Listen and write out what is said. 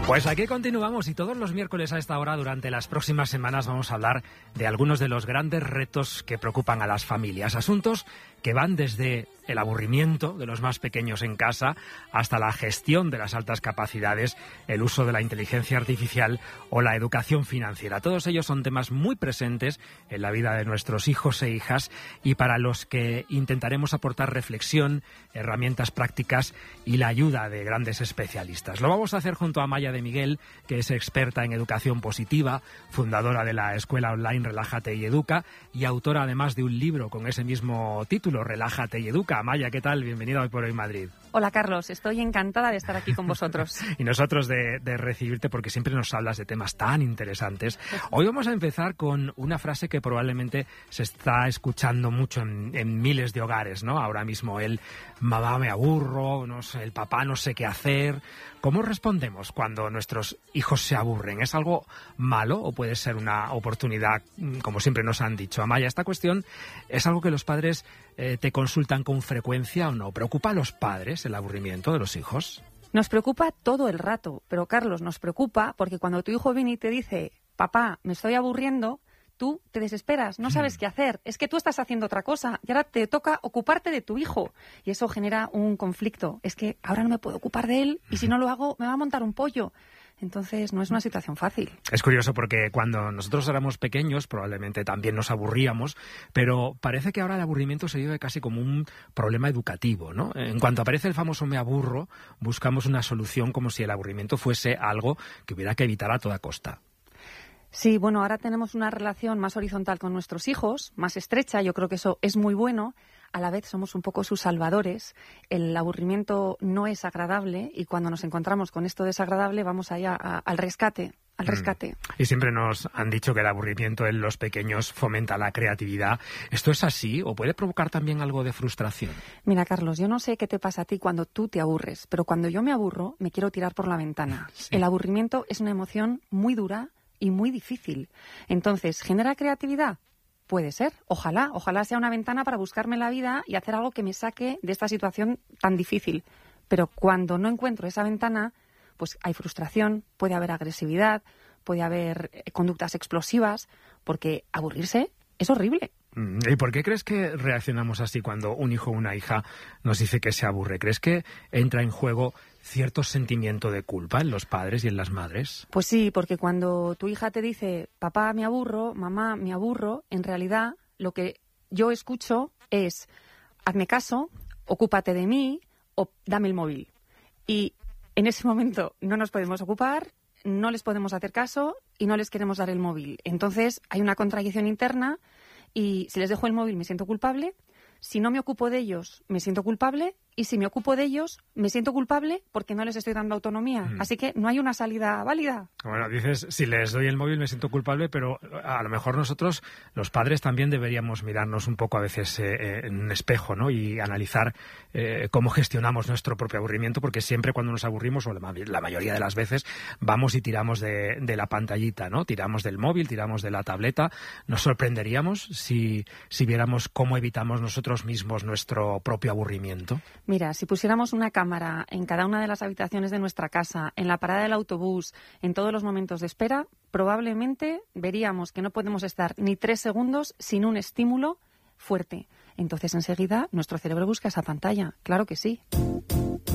Pues aquí continuamos y todos los miércoles a esta hora durante las próximas semanas vamos a hablar de algunos de los grandes retos que preocupan a las familias. Asuntos que van desde el aburrimiento de los más pequeños en casa hasta la gestión de las altas capacidades, el uso de la inteligencia artificial o la educación financiera. Todos ellos son temas muy presentes en la vida de nuestros hijos e hijas y para los que intentaremos aportar reflexión, herramientas prácticas y la ayuda de grandes especialistas. Lo vamos a hacer junto a Maya de Miguel, que es experta en educación positiva, fundadora de la escuela online Relájate y Educa y autora además de un libro con ese mismo título, Relájate y Educa. Maya, ¿qué tal? Bienvenida Hoy por Hoy Madrid. Hola Carlos, estoy encantada de estar aquí con vosotros. Y nosotros de recibirte porque siempre nos hablas de temas tan interesantes. Hoy vamos a empezar con una frase que probablemente se está escuchando mucho en miles de hogares, ¿no? Ahora mismo el mamá me aburro, no sé, el papá no sé qué hacer. ¿Cómo respondemos cuando nuestros hijos se aburren? ¿Es algo malo o puede ser una oportunidad, como siempre nos han dicho? Amaya, esta cuestión es algo que los padres te consultan con frecuencia o no. ¿Preocupa a los padres el aburrimiento de los hijos? Nos preocupa todo el rato, pero Carlos, nos preocupa porque cuando tu hijo viene y te dice, papá, me estoy aburriendo, tú te desesperas, no sabes qué hacer. Es que tú estás haciendo otra cosa y ahora te toca ocuparte de tu hijo. Y eso genera un conflicto. Es que ahora no me puedo ocupar de él y si no lo hago me va a montar un pollo. Entonces no es una situación fácil. Es curioso porque cuando nosotros éramos pequeños probablemente también nos aburríamos, pero parece que ahora el aburrimiento se vive casi como un problema educativo, ¿no? En cuanto aparece el famoso me aburro, buscamos una solución como si el aburrimiento fuese algo que hubiera que evitar a toda costa. Sí, bueno, ahora tenemos una relación más horizontal con nuestros hijos, más estrecha, yo creo que eso es muy bueno. A la vez somos un poco sus salvadores, el aburrimiento no es agradable y cuando nos encontramos con esto desagradable vamos allá al rescate. Y siempre nos han dicho que el aburrimiento en los pequeños fomenta la creatividad. ¿Esto es así o puede provocar también algo de frustración? Mira, Carlos, yo no sé qué te pasa a ti cuando tú te aburres, pero cuando yo me aburro me quiero tirar por la ventana. Sí. El aburrimiento es una emoción muy dura y muy difícil. Entonces, ¿genera creatividad? Puede ser, ojalá sea una ventana para buscarme la vida y hacer algo que me saque de esta situación tan difícil. Pero cuando no encuentro esa ventana, pues hay frustración, puede haber agresividad, puede haber conductas explosivas, porque aburrirse es horrible. ¿Y por qué crees que reaccionamos así cuando un hijo o una hija nos dice que se aburre? ¿Crees que entra en juego cierto sentimiento de culpa en los padres y en las madres? Pues sí, porque cuando tu hija te dice, papá, me aburro, mamá, me aburro, en realidad lo que yo escucho es, hazme caso, ocúpate de mí o dame el móvil. Y en ese momento no nos podemos ocupar, no les podemos hacer caso y no les queremos dar el móvil. Entonces hay una contradicción interna y si les dejo el móvil me siento culpable, si no me ocupo de ellos me siento culpable y si me ocupo de ellos me siento culpable porque no les estoy dando autonomía. Así que no hay una salida válida. Bueno, dices, si les doy el móvil me siento culpable, pero a lo mejor nosotros, los padres, también deberíamos mirarnos un poco a veces en un espejo, ¿no? Y analizar cómo gestionamos nuestro propio aburrimiento, porque siempre cuando nos aburrimos, o la mayoría de las veces, vamos y tiramos de la pantallita, ¿no? Tiramos del móvil, tiramos de la tableta. Nos sorprenderíamos si viéramos cómo evitamos nosotros mismos nuestro propio aburrimiento. Mira, si pusiéramos una cámara en cada una de las habitaciones de nuestra casa, en la parada del autobús, en todos los momentos de espera, probablemente veríamos que no podemos estar ni 3 segundos sin un estímulo fuerte. Entonces, enseguida, nuestro cerebro busca esa pantalla. Claro que sí.